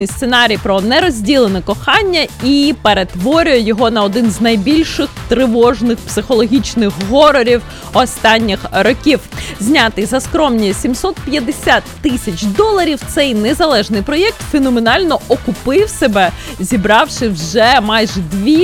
сценарій про нерозділене кохання і перетворює його на один з найбільших тривожних психологічних горорів останніх років. Знятий за скромні $750 тисяч, цей незалежний проєкт феноменально окупив себе, зібравши вже майже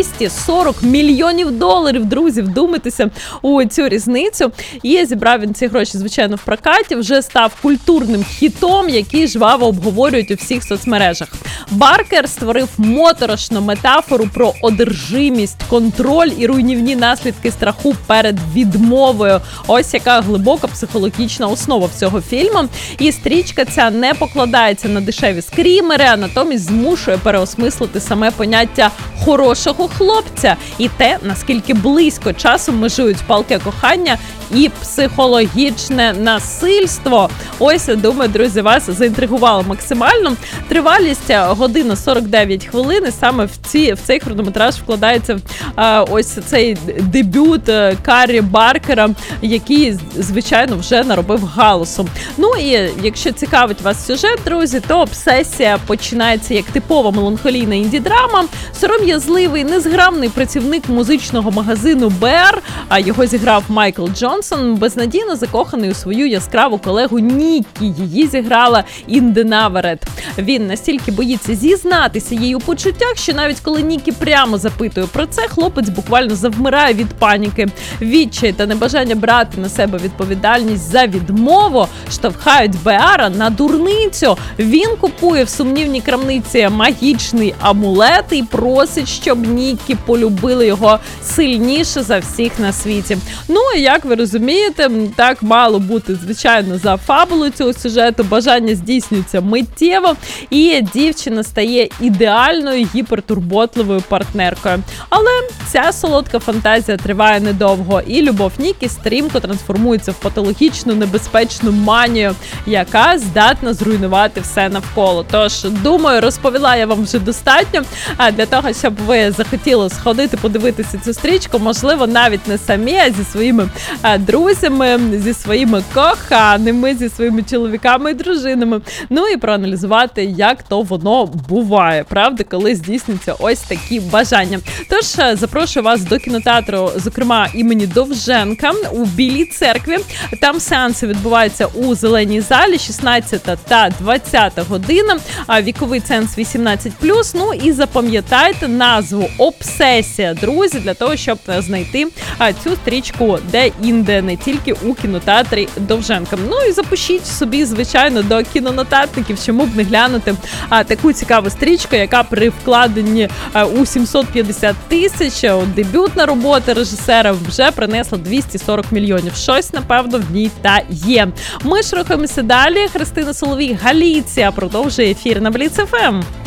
$240 мільйонів. Друзі, вдумайтеся у цю різницю. І зібрав він ці гроші, звичайно, в прокаті, вже став культурним хітом, який жваво обговорюють у всіх соцмережах. Баркер створив моторошну метафору про одержимість, контроль і руйнівні наслідки страху перед відмовою. Ось яка глибока психологічна основа всього фільму. І стрічка ця не покладається на дешеві скрімери, а натомість змушує переосмислити саме поняття хорошого хлопця і те, наскільки близько часом межують палке кохання і психологічне насильство. Ось, думаю, друзі, вас заінтригувало максимально. Тривалість 1 49 хвилин, і саме в цей хронометраж вкладається ось цей дебют Карі Баркера, який, звичайно, вже наробив галасу. Ну і якщо цікавить вас сюжет, друзі, то обсесія починається як типова меланхолійна інді-драма. Сором'язливий, незграбний працівник музичного магазину BR, а його зіграв Майкл Джонсон, безнадійно закоханий у свою яскраву колегу Нікі. Її зіграла Інде Наверет. Він настільки боїться зізнатися їй у почуттях, що навіть коли Нікі прямо запитує про це, хлопець буквально завмирає від паніки. Відчай та небажання брати на себе відповідальність за відмову штовхають Беара на дурницю. Він купує в сумнівній крамниці магічний амулет і просить, щоб Нікі полюбили його сильніше за всіх на світі. Ну, і як ви розумієте, так мало бути, звичайно, за фабулою цього сюжету. Бажання здійснюється миттєво, і дівчина стає ідеальною гіпертурботливою партнеркою. Але ця солодка фантазія триває недовго, і любов Нікі стрімко трансформується в патологічну небезпечну манію, яка здатна зруйнувати все навколо. Тож, думаю, розповіла я вам вже достатньо для того, щоб ви захотіли сходити, подивитися цю стрічку, можливо, навіть не самі, а зі своїми друзями, зі своїми коханими, зі своїми чоловіками і дружинами. Ну і проаналізувати, як то воно буває, правда, коли здійснюються ось такі бажання. Тож, запрошую вас до кінотеатру, зокрема, імені Довженка у Білій церкві. Там сеанси відбуваються у зеленій залі 16 та 20 година, віковий ценз 18+. Ну і запам'ятайте назву «Обсесія», друзі, для того, щоб знайти цю стрічку де-інде, не тільки у кінотеатрі Довженка. Ну і запишіть собі, звичайно, до кінонотатників, чому б не глянути таку цікаву стрічку, яка при вкладенні у 750 тисяч, дебютна робота режисера, вже принесла 240 мільйонів. Щось, напевно, в ній та є. Ми ж рухаємося далі. Христина Соловій, Галіція продовжує ефір на Бліц ФМ.